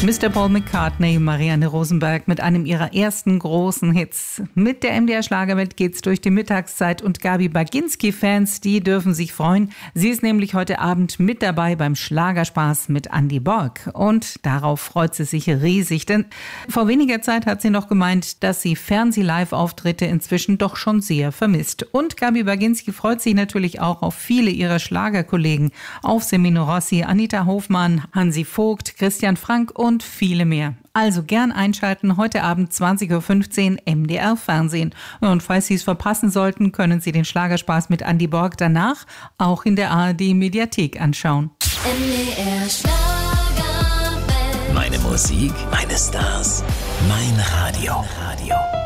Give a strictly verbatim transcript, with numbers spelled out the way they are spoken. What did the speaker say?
Mister Paul McCartney, Marianne Rosenberg mit einem ihrer ersten großen Hits. Mit der M D R Schlagerwelt geht's durch die Mittagszeit und Gabi Baginski-Fans, die dürfen sich freuen. Sie ist nämlich heute Abend mit dabei beim Schlagerspaß mit Andy Borg. Und darauf freut sie sich riesig, denn vor weniger Zeit hat sie noch gemeint, dass sie Fernseh-Live-Auftritte inzwischen doch schon sehr vermisst. Und Gabi Baginski freut sich natürlich auch auf viele ihrer Schlagerkollegen, auf Semino Rossi, Anita Hofmann, Hansi Vogt, Christian Frank und und viele mehr. Also gern einschalten, heute Abend zwanzig Uhr fünfzehn M D R Fernsehen. Und falls Sie es verpassen sollten, können Sie den Schlagerspaß mit Andy Borg danach auch in der A R D Mediathek anschauen. M D R Schlagerwelt. Meine Musik, meine Stars, mein Radio. Radio.